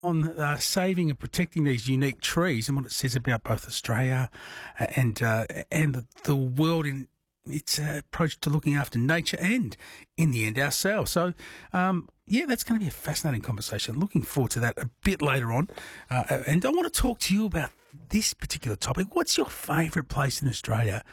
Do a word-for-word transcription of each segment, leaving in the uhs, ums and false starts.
on uh, saving and protecting these unique trees and what it says about both Australia and uh, and the, the world in its uh, approach to looking after nature and, in the end, ourselves. So, um, yeah, that's going to be a fascinating conversation. Looking forward to that a bit later on. Uh, and I want to talk to you about this particular topic. What's your favourite place in Australia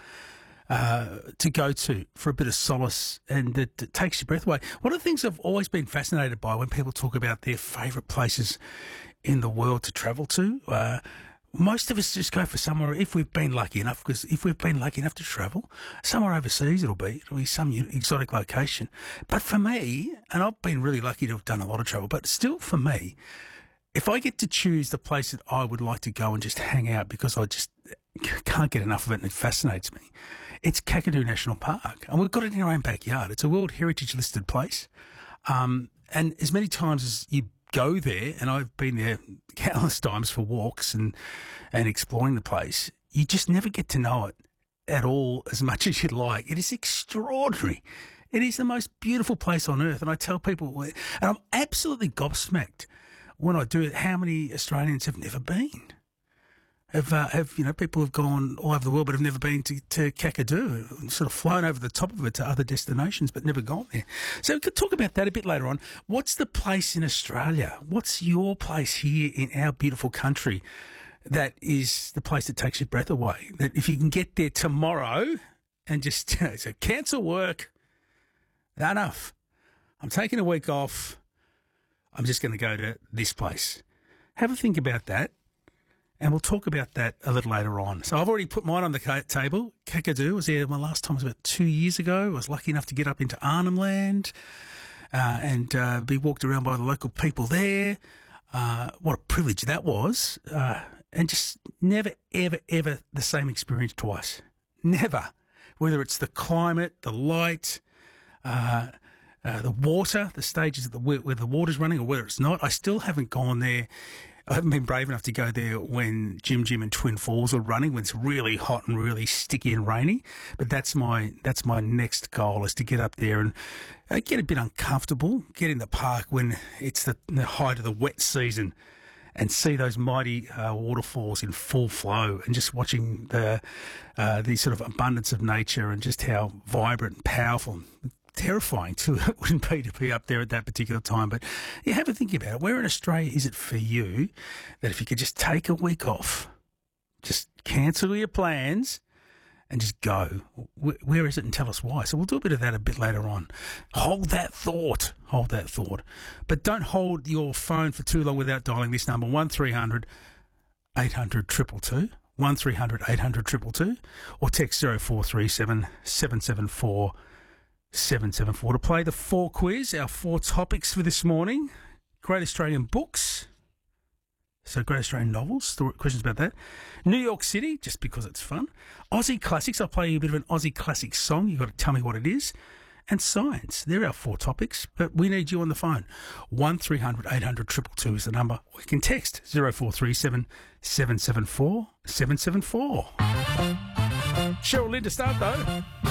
uh, to go to for a bit of solace and that, that takes your breath away? One of the things I've always been fascinated by when people talk about their favourite places in the world to travel to, uh, most of us just go for somewhere, if we've been lucky enough, because if we've been lucky enough to travel, somewhere overseas it'll be. It'll be some exotic location. But for me, and I've been really lucky to have done a lot of travel, but still for me, if I get to choose the place that I would like to go and just hang out because I just can't get enough of it and it fascinates me, it's Kakadu National Park. And we've got it in our own backyard. It's a World Heritage listed place. Um, and as many times as you go there, and I've been there countless times for walks and and exploring the place, you just never get to know it at all as much as you'd like. It is extraordinary. It is the most beautiful place on earth, and I tell people, and I'm absolutely gobsmacked when I do it, how many Australians have never been. Have, uh, have you know, people have gone all over the world but have never been to, to Kakadu, sort of flown over the top of it to other destinations but never gone there. So we could talk about that a bit later on. What's the place in Australia? What's your place here in our beautiful country that is the place that takes your breath away? That if you can get there tomorrow and just you know, so cancel work, enough. I'm taking a week off. I'm just going to go to this place. Have a think about that. And we'll talk about that a little later on. So I've already put mine on the ca- table. Kakadu was there. My last time was about two years ago. I was lucky enough to get up into Arnhem Land uh, and uh, be walked around by the local people there. Uh, what a privilege that was. Uh, and just never, ever, ever the same experience twice. Never. Whether it's the climate, the light, uh, uh, the water, the stages of the, where, where the water's running or whether it's not. I still haven't gone there. I haven't been brave enough to go there when Jim Jim and Twin Falls are running, when it's really hot and really sticky and rainy. But that's my that's my next goal, is to get up there and uh, get a bit uncomfortable, get in the park when it's the, the height of the wet season and see those mighty uh, waterfalls in full flow and just watching the uh, the sort of abundance of nature and just how vibrant and powerful and terrifying too it wouldn't be to be up there at that particular time. But you have a think about it. Where in Australia is it for you that if you could just take a week off, just cancel your plans and just go? Where is it, and tell us why? So we'll do a bit of that a bit later on. Hold that thought. Hold that thought. But don't hold your phone for too long without dialing this number, one three hundred eight hundred two two two, one three hundred eight hundred two two two, or text zero four three seven seven seven four seven seven four to play the four quiz. Our four topics for this morning: Great Australian Books, so Great Australian Novels, the questions about that; New York City, just because it's fun; Aussie Classics, I'll play you a bit of an Aussie classic song, you've got to tell me what it is; and science. They're our four topics, but we need you on the phone. one three hundred eight hundred two two two is the number. Or you can text zero four three seven seven seven four seven seven four. Cheryl Lynn to start though.